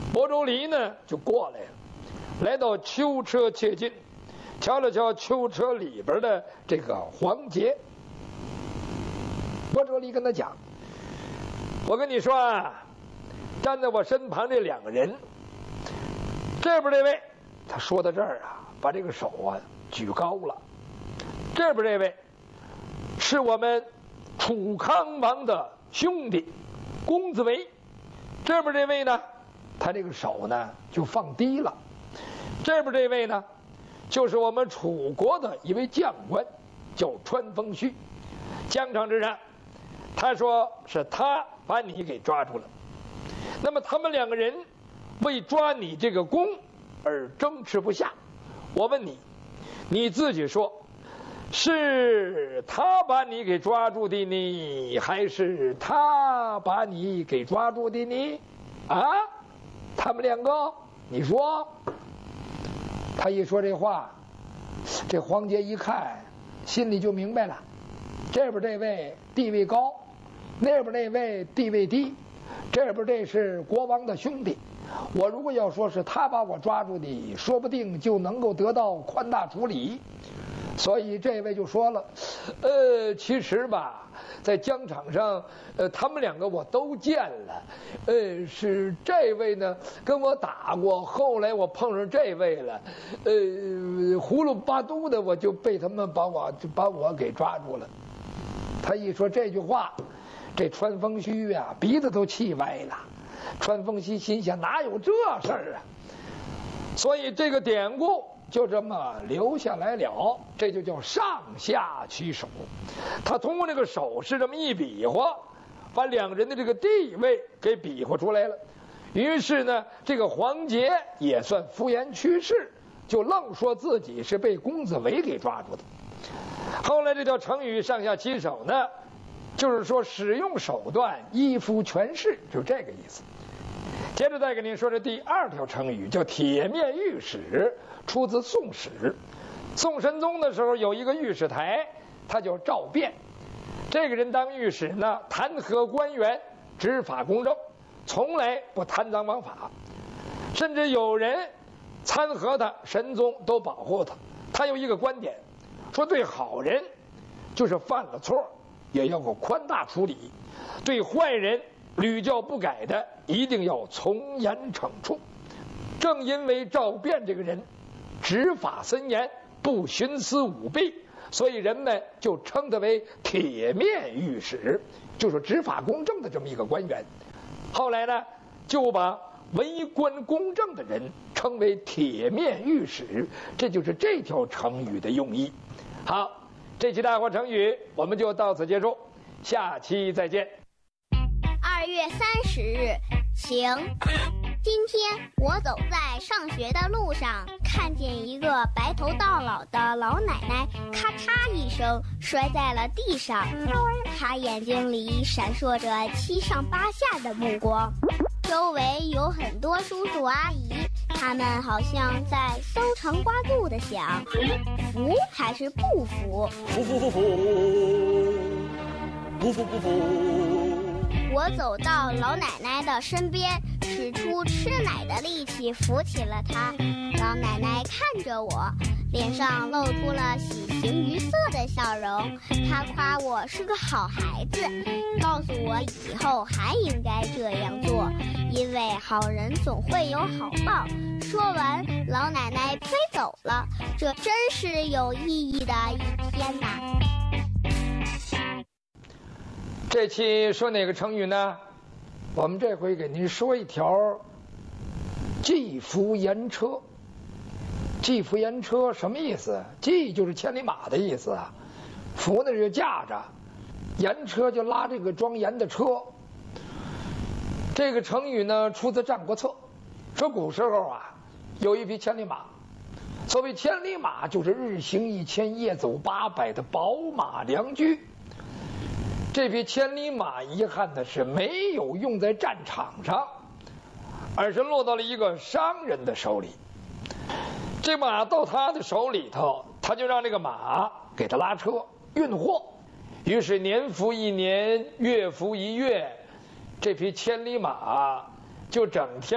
亳州离呢就过来了，来到囚车切近，瞧了瞧囚车里边的这个黄杰。亳州离跟他讲：“我跟你说啊，站在我身旁这两个人，这边这位，他说到这儿啊，把这个手啊举高了。这边这位是我们楚康王的兄弟公子围，这边这位呢，他这个手呢就放低了。这边这位呢，就是我们楚国的一位将官，叫穿风须。疆场之上，他说是他把你给抓住了。那么他们两个人为抓你这个功而争持不下。我问你，你自己说，是他把你给抓住的呢，还是他把你给抓住的呢？啊，他们两个，你说？”他一说这话，这黄杰一看，心里就明白了。这边这位地位高，那边那位地位低，这边这是国王的兄弟。我如果要说是他把我抓住的，说不定就能够得到宽大处理。所以这位就说了，其实吧，在疆场上，他们两个我都见了，是这位呢跟我打过，后来我碰上这位了，葫芦巴嘟的我就被他们把我给抓住了。他一说这句话，这穿风须啊鼻子都气歪了。穿风须心想，哪有这事儿啊？所以这个典故就这么留下来了，这就叫上下其手。他通过这个手势这么一比划，把两人的这个地位给比划出来了。于是呢，这个黄杰也算敷衍去世，就愣说自己是被公子围给抓住的。后来这条成语上下其手呢，就是说使用手段依夫权势，就这个意思。接着再给您说这第二条成语，叫铁面御史，出自《宋史》。宋神宗的时候有一个御史台，他叫赵昪。这个人当御史呢，弹劾官员，执法公正，从来不贪赃枉法，甚至有人参劾他，神宗都保护他。他有一个观点，说对好人就是犯了错也要够宽大处理，对坏人屡教不改的一定要从严惩处。正因为赵昪这个人执法森严，不徇私舞弊，所以人们就称他为铁面御史，就是执法公正的这么一个官员。后来呢，就把为官公正的人称为铁面御史，这就是这条成语的用意。好，这期大话成语我们就到此结束，下期再见。 2月30日，晴。今天我走在上学的路上，看见一个白头到老的老奶奶，咔嚓一声摔在了地上。她眼睛里闪烁着七上八下的目光，周围有很多叔叔阿姨，他们好像在搜肠刮肚的想，服还是不服？ 服服服服，不服不服。 我走到老奶奶的身边，使出吃奶的力气扶起了她。老奶奶看着我，脸上露出了喜形于色的笑容。她夸我是个好孩子，告诉我以后还应该这样做，因为好人总会有好报。说完，老奶奶飞走了。这真是有意义的一天呐！ 这期说哪个成语呢？我们这回给您说一条骑服言车。骑服言车什么意思？骑就是千里马的意思啊，服呢就驾着，言车就拉这个装盐的车。这个成语呢出自《战国策》，说古时候啊有一匹千里马。所谓千里马，就是日行1000夜走800的宝马良驹。这匹千里马遗憾的是没有用在战场上，而是落到了一个商人的手里。这马到他的手里头，他就让这个马给他拉车运货。于是年复一年，月复一月，这匹千里马就整天